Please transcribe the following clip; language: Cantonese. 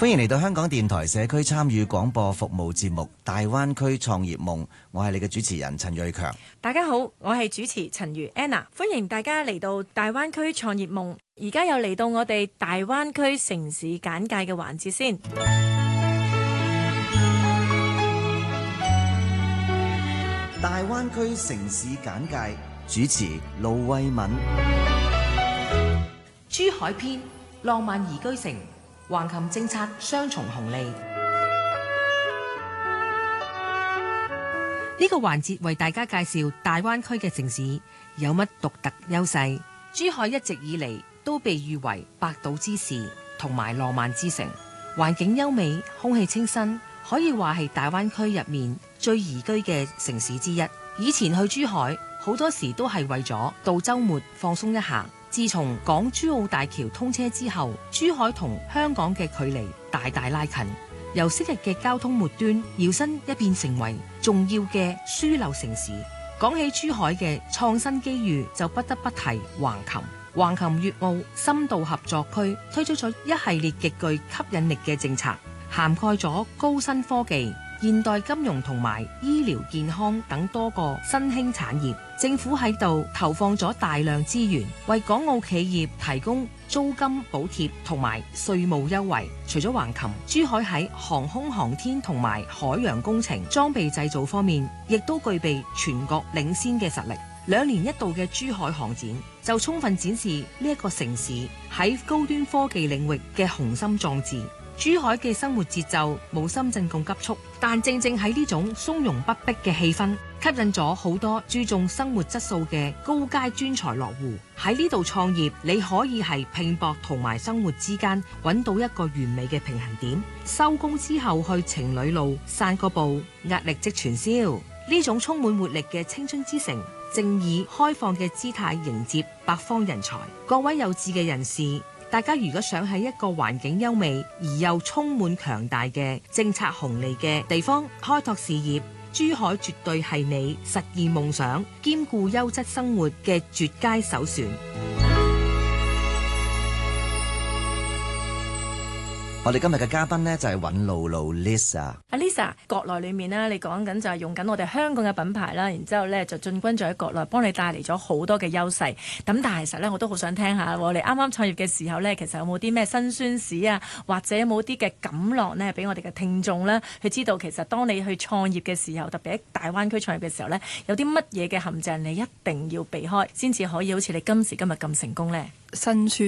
歡迎嚟到香港電台社區參與廣播服務節目《大灣區創業夢》，我係你嘅主持人陳瑞強。 大家好，我係主持陳如 Anna， 歡迎大家嚟到大灣區創業夢。而家又嚟到我哋大灣區城市簡介嘅環節先。 大灣區城市簡介主持盧慧敏。 珠海篇，浪漫宜居城，橫琴政策雙重紅利。呢個環節為大家介紹大灣區嘅城市有乜獨特優勢。珠海一直以嚟都被譽為百島之市同埋浪漫之城，環境優美，空氣清新，可以話係大灣區入面最宜居嘅城市之一。以前去珠海好多時都係為咗到週末放鬆一下。自從港珠澳大橋通車之後，珠海同香港嘅距離大大拉近，由昔日嘅交通末端搖身一變成為重要嘅樞紐城市。講起珠海嘅創新機遇，就不得不提橫琴。橫琴粵澳深度合作區推出咗一系列極具吸引力嘅政策，涵蓋咗高新科技、現代金融同埋醫療健康等多個新興產業。政府喺度投放咗大量資源，為港澳企業提供租金補貼同埋稅務優惠。除咗橫琴，珠海喺航空航天同埋海洋工程裝備製造方面，亦都具備全國領先嘅實力。2年一度嘅珠海航展就充分展示呢一個城市喺高端科技領域嘅雄心壯志。珠海嘅生活節奏冇深圳咁急促，但正正喺呢種從容不迫嘅氣氛，吸引咗好多注重生活質素嘅高階專才落戶。喺呢度創業，你可以係拼搏同埋生活之間揾到一個完美嘅平衡點。收工之後去情侶路散個步，壓力即全消。呢種充滿活力嘅青春之城，正以開放嘅姿態迎接北方人才。各位有志嘅人士，大家如果想喺一個環境優美而又充滿強大嘅政策紅利嘅地方開拓事業，珠海絕對係你實現夢想兼顧優質生活嘅絕佳首選。 我哋今日嘅嘉賓呢，就係尹露露 Lisa。 阿 Lisa， 國內裏面呢，你講緊就係用緊我哋香港嘅品牌啦，然之後呢就進軍咗喺國內，幫你帶嚟咗好多嘅優勢。咁但係其實呢，我都好想聽下，我哋啱啱創業嘅時候呢，其實有冇啲咩辛酸史啊，或者有冇啲嘅感樂呢，俾我哋嘅聽眾呢去知道，其實當你去創業嘅時候，特別喺大灣區創業嘅時候呢，有啲乜嘢嘅陷阱你一定要避開，先至可以好似你今時今日咁成功呢？ 辛酸